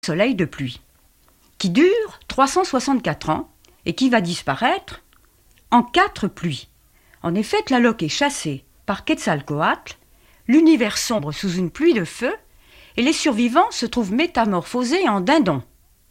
soleil de pluie, qui dure 364 ans et qui va disparaître en 4 pluies. En effet, Tlaloc est chassé par Quetzalcoatl, l'univers sombre sous une pluie de feu, et les survivants se trouvent métamorphosés en dindons.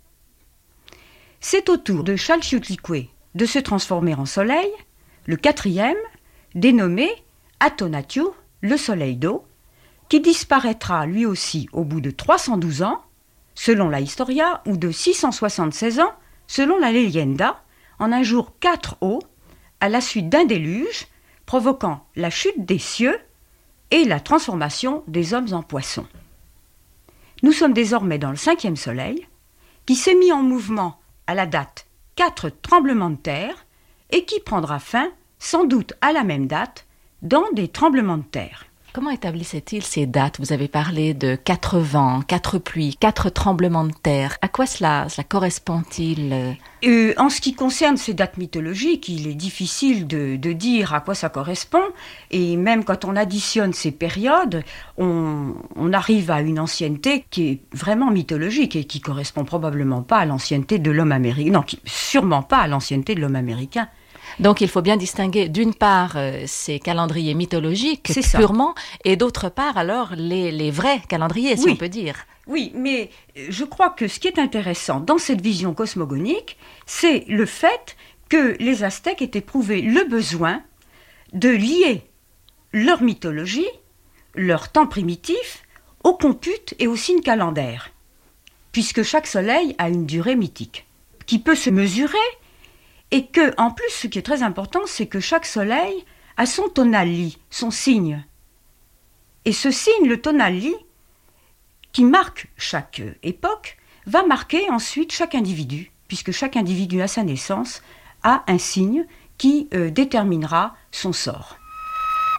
C'est au tour de Chalchiuhtlicue de se transformer en soleil, le 4e, dénommé Atonatiuh, le soleil d'eau, qui disparaîtra lui aussi au bout de 312 ans, selon la Historia, ou de 676 ans, selon la Leyenda, en un jour 4 au, à la suite d'un déluge, provoquant la chute des cieux et la transformation des hommes en poissons. Nous sommes désormais dans le 5e soleil, qui s'est mis en mouvement à la date 4 tremblements de terre et qui prendra fin, sans doute à la même date, dans des tremblements de terre. Comment établissait-il ces dates ? Vous avez parlé de 4 vents, 4 pluies, 4 tremblements de terre. À quoi cela correspond-il ? En ce qui concerne ces dates mythologiques, il est difficile de dire à quoi ça correspond. Et même quand on additionne ces périodes, on arrive à une ancienneté qui est vraiment mythologique et qui correspond probablement pas à l'ancienneté de l'homme américain. Non, sûrement pas à l'ancienneté de l'homme américain. Donc il faut bien distinguer d'une part ces calendriers mythologiques purement et d'autre part alors les vrais calendriers, si on peut dire. Oui, mais je crois que ce qui est intéressant dans cette vision cosmogonique, c'est le fait que les Aztèques aient éprouvé le besoin de lier leur mythologie, leur temps primitif, au compute et au signe calendaire, puisque chaque soleil a une durée mythique qui peut se mesurer. Et que, en plus, ce qui est très important, c'est que chaque soleil a son tonali, son signe. Et ce signe, le tonali, qui marque chaque époque, va marquer ensuite chaque individu, puisque chaque individu à sa naissance a un signe qui déterminera son sort.